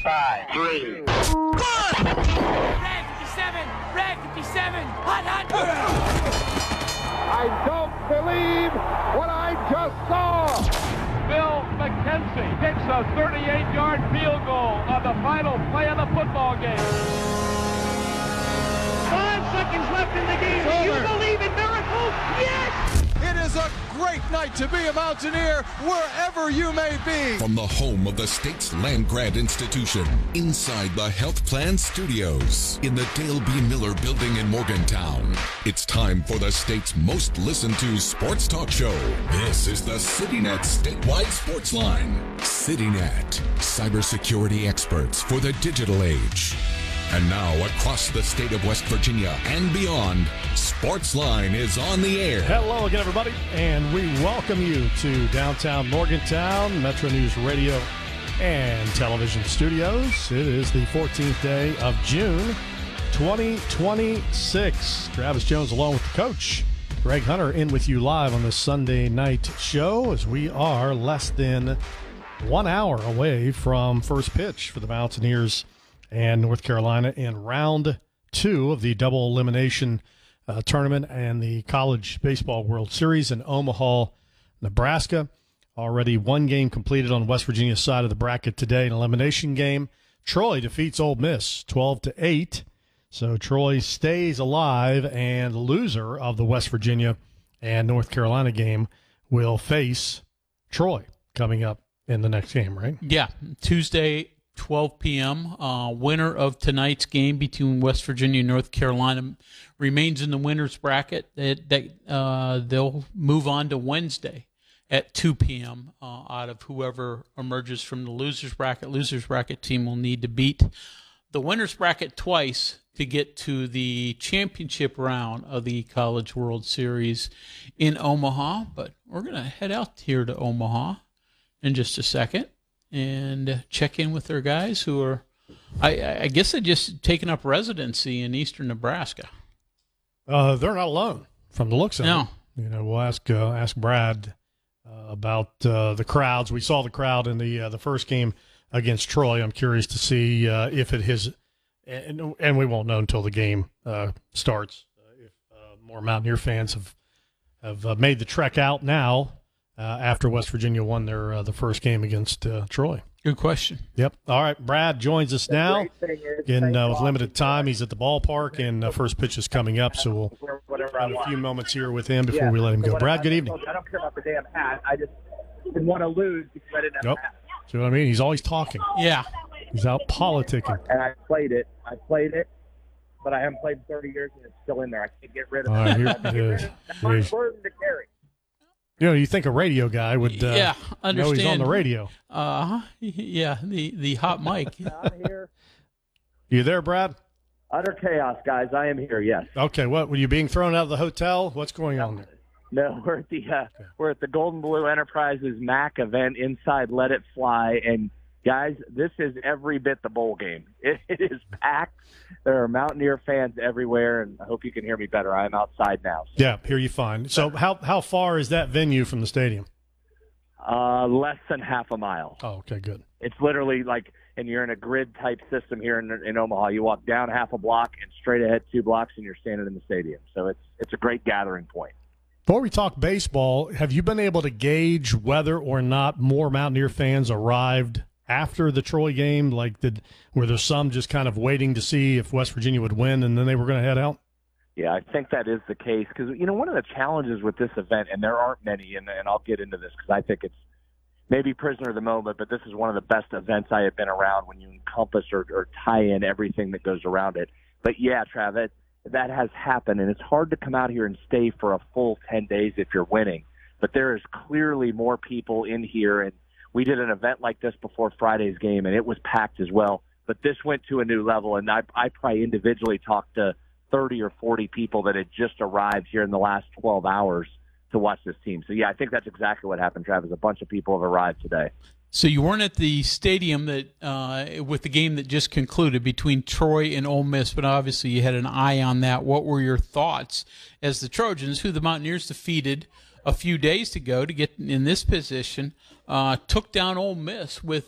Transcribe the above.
5, 3. Red 57, Red 57, hot, hot. I don't believe what I just saw. Bill McKenzie hits a 38-yard field goal on the final play of the football game. 5 seconds left in the game. Do you believe in miracles? Yes! It is a great night to be a Mountaineer wherever you may be. From the home of the state's land-grant institution, inside the Health Plan Studios, in the Dale B. Miller Building in Morgantown, it's time for the state's most listened-to sports talk show. This is the CityNet Statewide Sports Line. CityNet, cybersecurity experts for the digital age. And now, across the state of West Virginia and beyond, Sportsline is on the air. Hello again, everybody, and we welcome you to downtown Morgantown, Metro News Radio and Television Studios. It is the 14th day of June, 2026. Travis Jones along with the coach, Greg Hunter, in with you live on this Sunday night show as we are less than 1 hour away from first pitch for the Mountaineers and North Carolina in round 2 of the double elimination tournament and the College Baseball World Series in Omaha, Nebraska. Already one game completed on West Virginia's side of the bracket today, an elimination game. Troy defeats Ole Miss 12-8. So Troy stays alive, and the loser of the West Virginia and North Carolina game will face Troy coming up in the next game, right? Yeah, Tuesday, 12 p.m. Winner of tonight's game between West Virginia and North Carolina remains in the winner's bracket. They'll move on to Wednesday at 2 p.m. Out of whoever emerges from the loser's bracket. Loser's bracket team will need to beat the winner's bracket twice to get to the championship round of the College World Series in Omaha. But we're going to head out here to Omaha in just a second and check in with their guys who are, I guess, they just taken up residency in eastern Nebraska. They're not alone from the looks of No. it. You know, we'll ask Brad about the crowds. We saw the crowd in the first game against Troy. I'm curious to see if it has, and we won't know until the game starts. If more Mountaineer fans have made the trek out now. After West Virginia won their the first game against Troy. Good question. Yep. All right, Brad joins us now. Again, with limited time, he's at the ballpark, and first pitch is coming up, so we'll spend a few moments here with him before we let him go. Brad, good evening. I don't care about the damn hat. I just didn't want to lose because I didn't have a hat. See what I mean? He's always talking. Yeah. He's out politicking. And I played it, but I haven't played in 30 years, and it's still in there. I can't get rid of it. All right, here it is. It's my burden to carry. You know, you think a radio guy would understand. know he's on the radio. Yeah, the hot mic. I'm here. You there, Brad? Utter chaos, guys. I am here, yes. Okay, what, were you being thrown out of the hotel? What's going on there? No, we're at the Golden Blue Enterprises MAC event inside Let It Fly, and guys, this is every bit the bowl game. It is packed. There are Mountaineer fans everywhere, and I hope you can hear me better. I am outside now. So. Yeah, hear you fine. So how far is that venue from the stadium? Less than half a mile. Oh, okay, good. It's literally like, and you're in a grid-type system here in Omaha. You walk down half a block and straight ahead 2 blocks, and you're standing in the stadium. So it's a great gathering point. Before we talk baseball, have you been able to gauge whether or not more Mountaineer fans arrived after the Troy game? Were there some just kind of waiting to see if West Virginia would win and then they were going to head out? Yeah, I think that is the case because, one of the challenges with this event, and there aren't many, and I'll get into this because I think it's maybe prisoner of the moment, but this is one of the best events I have been around when you encompass or tie in everything that goes around it. But, yeah, Trav, that has happened, and it's hard to come out here and stay for a full 10 days if you're winning. But there is clearly more people in here, and we did an event like this before Friday's game, and it was packed as well. But this went to a new level, and I probably individually talked to 30 or 40 people that had just arrived here in the last 12 hours to watch this team. So, yeah, I think that's exactly what happened, Travis. A bunch of people have arrived today. So you weren't at the stadium that with the game that just concluded between Troy and Ole Miss, but obviously you had an eye on that. What were your thoughts as the Trojans, who the Mountaineers defeated a few days ago to get in this position, took down Ole Miss with